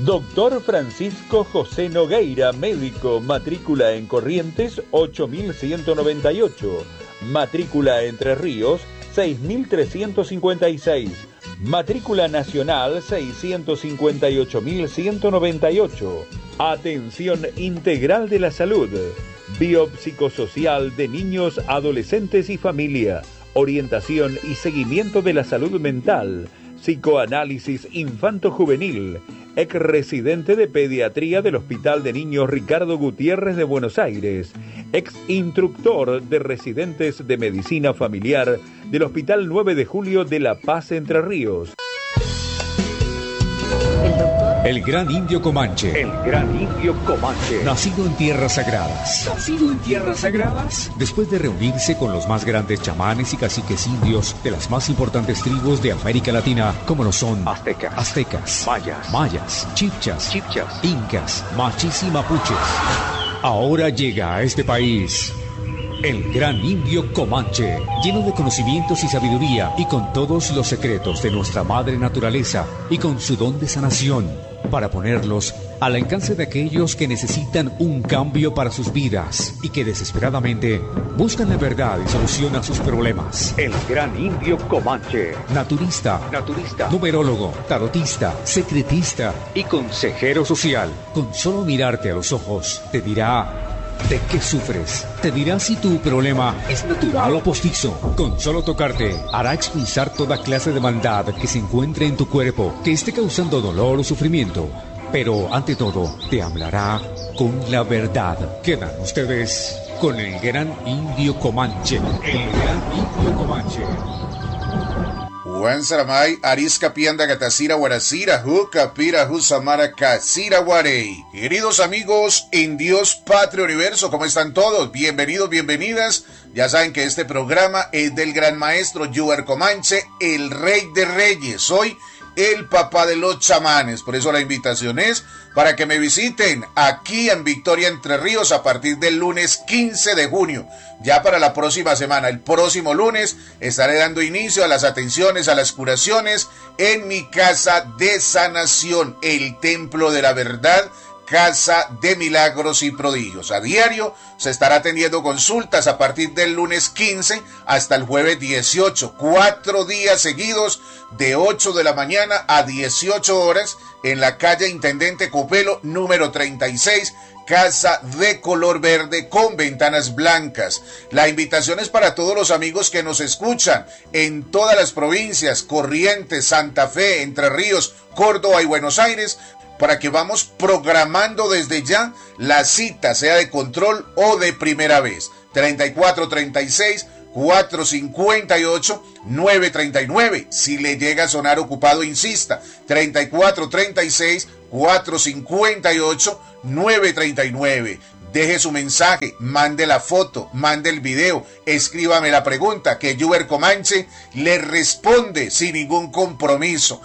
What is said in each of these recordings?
Doctor Francisco José Nogueira, médico, matrícula en Corrientes 8198, matrícula Entre Ríos 6356, matrícula nacional 658198. Atención integral de la salud, biopsicosocial de niños, adolescentes y familia, orientación y seguimiento de la salud mental, psicoanálisis infanto-juvenil, ex residente de pediatría del Hospital de Niños Ricardo Gutiérrez de Buenos Aires, ex instructor de residentes de medicina familiar del Hospital 9 de Julio de La Paz, Entre Ríos. El Gran Indio Comanche. El Gran Indio Comanche. Nacido en tierras sagradas. ¿Nacido en tierras sagradas? Después de reunirse con los más grandes chamanes y caciques indios de las más importantes tribus de América Latina, como lo son aztecas, mayas, chibchas, incas, machis y mapuches. Ahora llega a este país el Gran Indio Comanche, lleno de conocimientos y sabiduría, y con todos los secretos de nuestra madre naturaleza, y con su don de sanación, para ponerlos al alcance de aquellos que necesitan un cambio para sus vidas y que desesperadamente buscan la verdad y solución a sus problemas. El Gran Indio Comanche. Naturista, numerólogo, tarotista, secretista y consejero social. Con solo mirarte a los ojos, te dirá ¿de qué sufres? Te dirá si tu problema es natural o postizo. Con solo tocarte, hará expulsar toda clase de maldad que se encuentre en tu cuerpo, que esté causando dolor o sufrimiento. Pero, ante todo, te hablará con la verdad. Quedan ustedes con el Gran Indio Comanche. El Gran Indio Comanche. Juan Saramay, Arisca Pianda Gatasira Guarasira, Jucapira Jusamara Casira Guarey. Queridos amigos en Dios Patria Universo, ¿cómo están todos? Bienvenidos, bienvenidas. Ya saben que este programa es del gran maestro Yuber Comanche, el rey de reyes. Soy el papá de los chamanes, por eso la invitación es para que me visiten aquí en Victoria, Entre Ríos, a partir del lunes 15 de junio. Ya para la próxima semana, el próximo lunes, estaré dando inicio a las atenciones, a las curaciones en mi casa de sanación, el Templo de la Verdad, Casa de Milagros y Prodigios. A diario se estará atendiendo consultas a partir del lunes 15 hasta el jueves 18, 4 días seguidos de 8 de la mañana a 18 horas en la calle Intendente Copelo número 36, casa de color verde con ventanas blancas. La invitación es para todos los amigos que nos escuchan en todas las provincias, Corrientes, Santa Fe, Entre Ríos, Córdoba y Buenos Aires, para que vamos programando desde ya la cita, sea de control o de primera vez. 3436-458-939. Si le llega a sonar ocupado, insista. 3436-458-939. Deje su mensaje, mande la foto, mande el video, escríbame la pregunta que Yuber Comanche le responde sin ningún compromiso.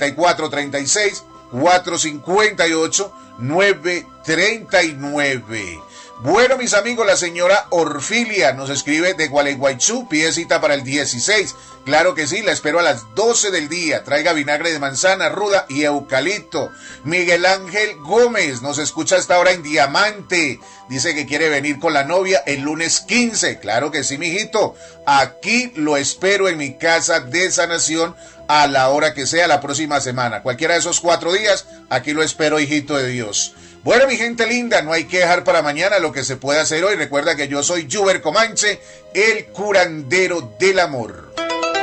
3436-458-939. Bueno, mis amigos, la señora Orfilia nos escribe de Gualeguaychú, pide cita para el 16. Claro que sí, la espero a las 12 del día. Traiga vinagre de manzana, ruda y eucalipto. Miguel Ángel Gómez nos escucha hasta ahora en Diamante. Dice que quiere venir con la novia el lunes 15. Claro que sí, mijito. Aquí lo espero en mi casa de sanación a la hora que sea la próxima semana. Cualquiera de esos 4 días, aquí lo espero, hijito de Dios. Bueno, mi gente linda, no hay que dejar para mañana lo que se puede hacer hoy. Recuerda que yo soy Yuber Comanche, el curandero del amor.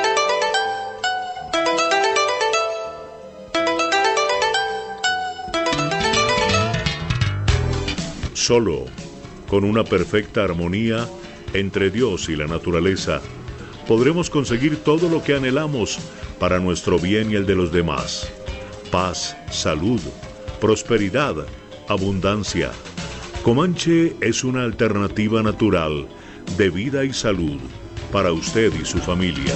Solo con una perfecta armonía entre Dios y la naturaleza podremos conseguir todo lo que anhelamos para nuestro bien y el de los demás. Paz, salud, prosperidad, abundancia. Comanche es una alternativa natural de vida y salud para usted y su familia.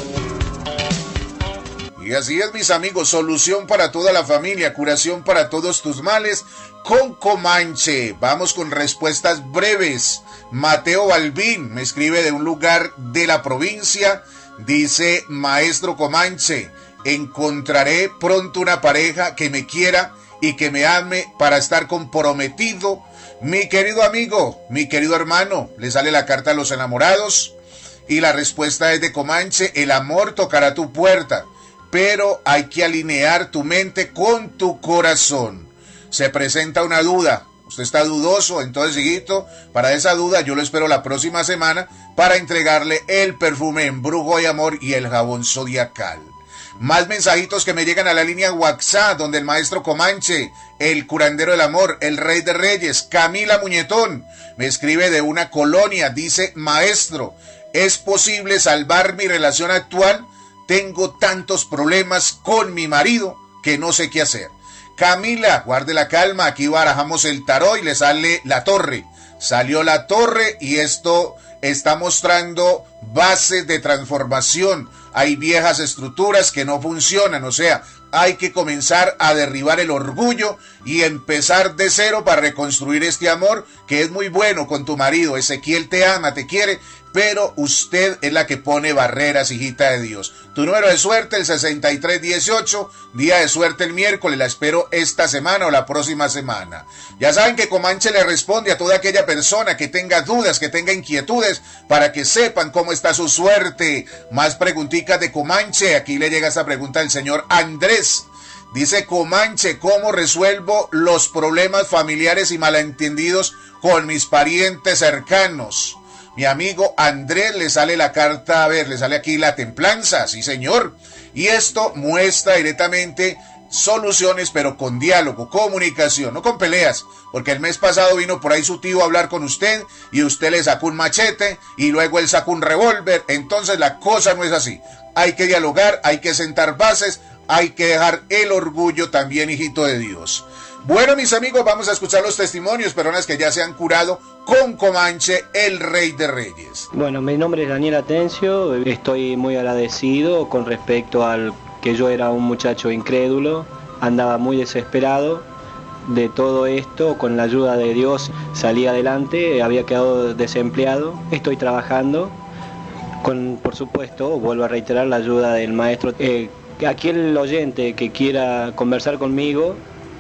Y así es, mis amigos, solución para toda la familia, curación para todos tus males con Comanche. Vamos con respuestas breves. Mateo Balbín me escribe de un lugar de la provincia. Dice: maestro Comanche, encontraré pronto una pareja que me quiera y que me ame para estar comprometido. Mi querido amigo, mi querido hermano, le sale la carta a los enamorados y la respuesta es de Comanche: el amor tocará tu puerta, pero hay que alinear tu mente con tu corazón. Se presenta una duda, usted está dudoso, entonces, hijito, para esa duda yo lo espero la próxima semana para entregarle el perfume Embrujo y Amor y el jabón zodiacal. Más mensajitos que me llegan a la línea WhatsApp, donde el maestro Comanche, el curandero del amor, el rey de reyes, Camila Muñetón, me escribe de una colonia, dice: maestro, ¿es posible salvar mi relación actual? Tengo tantos problemas con mi marido que no sé qué hacer. Camila, guarde la calma, aquí barajamos el tarot y le sale la torre. Salió la torre y esto está mostrando bases de transformación. Hay viejas estructuras que no funcionan, o sea, hay que comenzar a derribar el orgullo y empezar de cero para reconstruir este amor que es muy bueno con tu marido. Ezequiel te ama, te quiere, pero usted es la que pone barreras, hijita de Dios. Tu número de suerte, el 6318, día de suerte el miércoles, la espero esta semana o la próxima semana. Ya saben que Comanche le responde a toda aquella persona que tenga dudas, que tenga inquietudes, para que sepan cómo está su suerte. Más preguntitas de Comanche, aquí le llega esta pregunta del señor Andrés. Dice: Comanche, ¿cómo resuelvo los problemas familiares y malentendidos con mis parientes cercanos? Mi amigo Andrés, le sale la carta, a ver, le sale aquí la templanza, sí señor, y esto muestra directamente soluciones, pero con diálogo, comunicación, no con peleas, porque el mes pasado vino por ahí su tío a hablar con usted y usted le sacó un machete y luego él sacó un revólver. Entonces la cosa no es así, hay que dialogar, hay que sentar bases, hay que dejar el orgullo también, hijito de Dios. Bueno, mis amigos, vamos a escuchar los testimonios, personas que ya se han curado con Comanche, el rey de reyes. Bueno, mi nombre es Daniel Atencio, estoy muy agradecido con respecto al que yo era un muchacho incrédulo, andaba muy desesperado de todo esto. Con la ayuda de Dios salí adelante, había quedado desempleado, estoy trabajando, por supuesto, vuelvo a reiterar la ayuda del maestro. Aquel oyente que quiera conversar conmigo,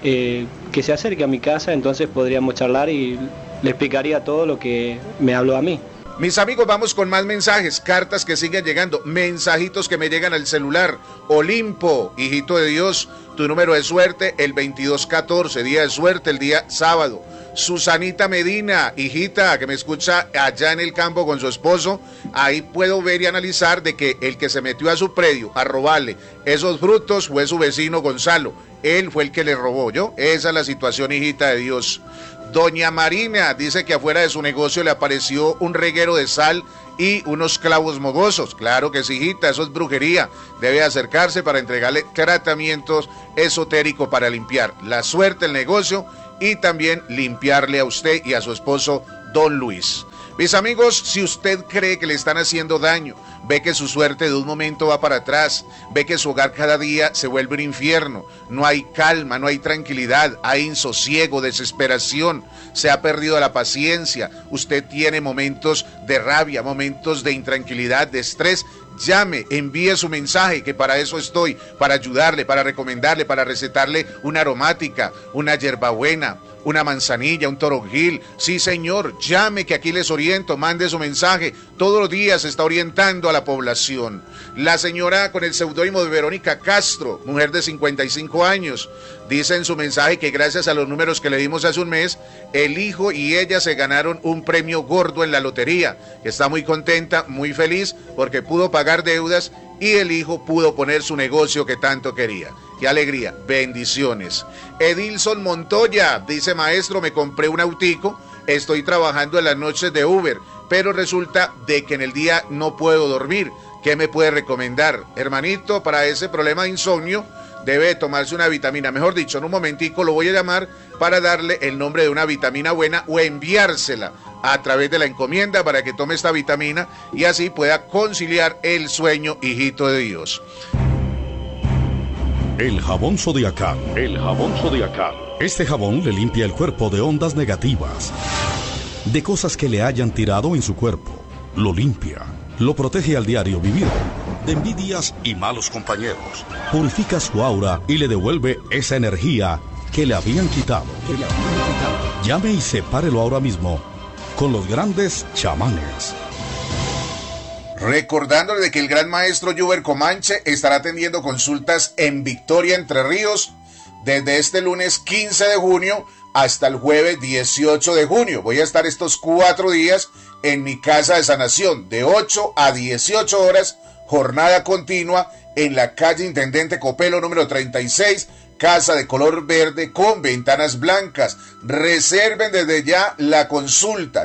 que se acerque a mi casa, entonces podríamos charlar y le explicaría todo lo que me habló a mí. Mis amigos, vamos con más mensajes, cartas que siguen llegando, mensajitos que me llegan al celular. Olimpo, hijito de Dios, tu número de suerte, el 2214, día de suerte, el día sábado. Susanita Medina, hijita, que me escucha allá en el campo con su esposo, ahí puedo ver y analizar de que el que se metió a su predio a robarle esos frutos fue su vecino Gonzalo. Él fue el que le robó, ¿yo? Esa es la situación, hijita de Dios. Doña Marina dice que afuera de su negocio le apareció un reguero de sal y unos clavos mogosos. Claro que sí, hijita, eso es brujería. Debe acercarse para entregarle tratamientos esotéricos para limpiar la suerte del negocio y también limpiarle a usted y a su esposo, don Luis. Mis amigos, si usted cree que le están haciendo daño, ve que su suerte de un momento va para atrás, ve que su hogar cada día se vuelve un infierno, no hay calma, no hay tranquilidad, hay insosiego, desesperación, se ha perdido la paciencia, usted tiene momentos de rabia, momentos de intranquilidad, de estrés, llame, envíe su mensaje, que para eso estoy, para ayudarle, para recomendarle, para recetarle una aromática, una hierbabuena, una manzanilla, un toronjil. Sí, señor, llame, que aquí les oriento, mande su mensaje. Todos los días se está orientando a la población. La señora con el seudónimo de Verónica Castro, mujer de 55 años, dice en su mensaje que gracias a los números que le dimos hace un mes, el hijo y ella se ganaron un premio gordo en la lotería. Está muy contenta, muy feliz, porque pudo pagar deudas y el hijo pudo poner su negocio que tanto quería. ¡Qué alegría! Bendiciones. Edilson Montoya dice: maestro, me compré un autico, estoy trabajando en las noches de Uber, pero resulta de que en el día no puedo dormir. ¿Qué me puede recomendar? Hermanito, para ese problema de insomnio debe tomarse una vitamina. Mejor dicho, en un momentico lo voy a llamar para darle el nombre de una vitamina buena o enviársela a través de la encomienda para que tome esta vitamina y así pueda conciliar el sueño, hijito de Dios. El jabón zodiacal. El jabón zodiacal. Este jabón le limpia el cuerpo de ondas negativas, de cosas que le hayan tirado en su cuerpo. Lo limpia, lo protege al diario vivir de envidias y malos compañeros. Purifica su aura y le devuelve esa energía que le habían quitado. Llame y sepárelo ahora mismo con los grandes chamanes. Recordándole de que el gran maestro Yuber Comanche estará atendiendo consultas en Victoria, Entre Ríos, desde este lunes 15 de junio hasta el jueves 18 de junio. Voy a estar estos 4 días en mi casa de sanación, de 8 a 18 horas, jornada continua en la calle Intendente Copelo número 36, casa de color verde con ventanas blancas. Reserven desde ya la consulta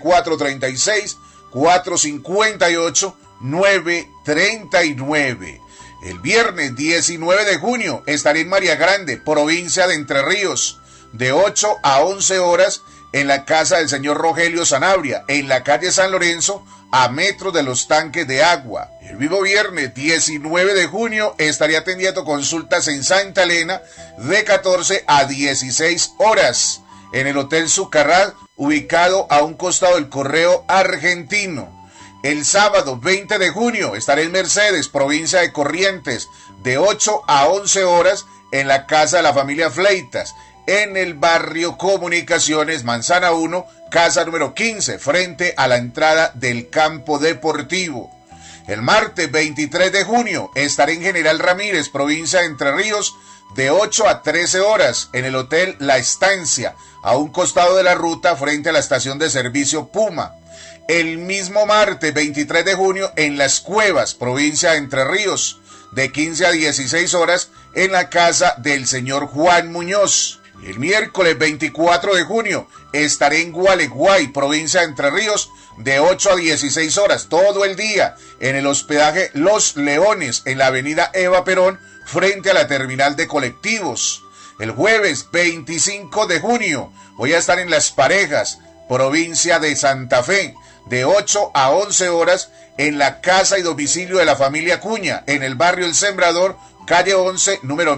3436-458-939. El viernes 19 de junio estaré en María Grande, provincia de Entre Ríos, de 8 a 11 horas en la casa del señor Rogelio Sanabria, en la calle San Lorenzo, a metros de los tanques de agua. El mismo viernes 19 de junio estaré atendiendo consultas en Santa Elena de 14 a 16 horas en el Hotel Zucarral, ubicado a un costado del Correo Argentino. El sábado 20 de junio estaré en Mercedes, provincia de Corrientes, de 8 a 11 horas en la casa de la familia Fleitas, en el barrio Comunicaciones, Manzana 1, casa número 15, frente a la entrada del campo deportivo. El martes 23 de junio estaré en General Ramírez, provincia de Entre Ríos, de 8 a 13 horas en el Hotel La Estancia, a un costado de la ruta frente a la estación de servicio Puma. El mismo martes 23 de junio en Las Cuevas, provincia de Entre Ríos, de 15 a 16 horas en la casa del señor Juan Muñoz. El miércoles 24 de junio estaré en Gualeguay, provincia de Entre Ríos, de 8 a 16 horas, todo el día, en el hospedaje Los Leones, en la avenida Eva Perón, frente a la terminal de colectivos. El jueves 25 de junio voy a estar en Las Parejas, provincia de Santa Fe, de 8 a 11 horas, en la casa y domicilio de la familia Cuña, en el barrio El Sembrador, calle 11, número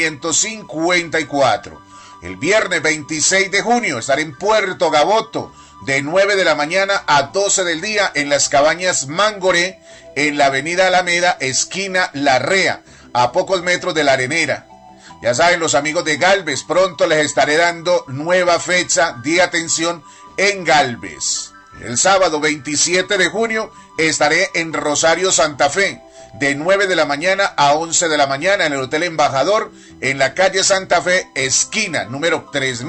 1554. El viernes 26 de junio estaré en Puerto Gaboto, de 9 de la mañana a 12 del día, en las cabañas Mangoré, en la avenida Alameda, esquina Larrea, a pocos metros de la Arenera. Ya saben, los amigos de Galvez, pronto les estaré dando nueva fecha de atención en Galvez. El sábado 27 de junio estaré en Rosario, Santa Fe, de 9 de la mañana a 11 de la mañana en el Hotel Embajador, en la calle Santa Fe, esquina número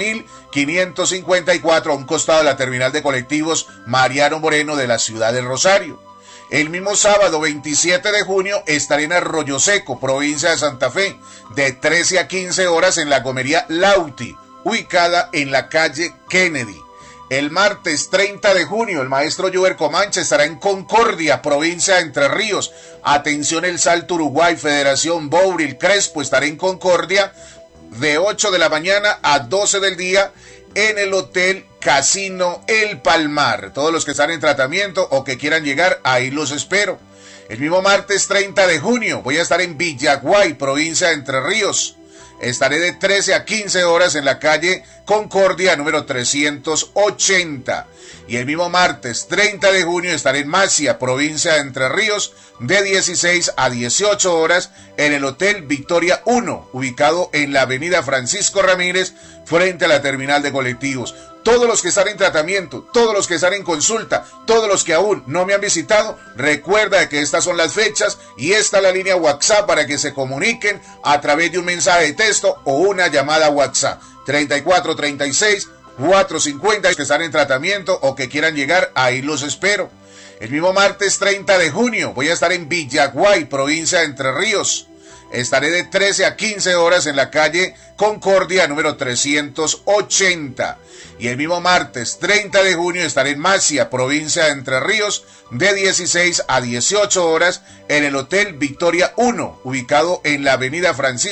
3554, a un costado de la terminal de colectivos Mariano Moreno de la ciudad de Rosario. El mismo sábado 27 de junio estaré en Arroyo Seco, provincia de Santa Fe, de 13 a 15 horas en la Gomería Lauti, ubicada en la calle Kennedy. El martes 30 de junio, el maestro Yuber Comanche estará en Concordia, provincia de Entre Ríos. Atención, El Salto, Uruguay, Federación Bouril Crespo, estaré en Concordia de 8 de la mañana a 12 del día en el Hotel Casino El Palmar. Todos los que están en tratamiento o que quieran llegar, ahí los espero. El mismo martes 30 de junio voy a estar en Villaguay, provincia de Entre Ríos. Estaré de 13 a 15 horas en la calle Concordia, número 380. Y el mismo martes 30 de junio estaré en Macia, provincia de Entre Ríos, de 16 a 18 horas en el Hotel Victoria 1, ubicado en la avenida Francisco Ramírez, frente a la terminal de colectivos. Todos los que están en tratamiento, todos los que están en consulta, todos los que aún no me han visitado, recuerda que estas son las fechas y esta es la línea WhatsApp para que se comuniquen a través de un mensaje de texto o una llamada WhatsApp. 3436-450, que están en tratamiento o que quieran llegar, ahí los espero. El mismo martes 30 de junio voy a estar en Villaguay, provincia de Entre Ríos. Estaré de 13 a 15 horas en la calle Concordia, número 380. Y el mismo martes 30 de junio estaré en Macia, provincia de Entre Ríos, de 16 a 18 horas en el Hotel Victoria 1, ubicado en la avenida Francisco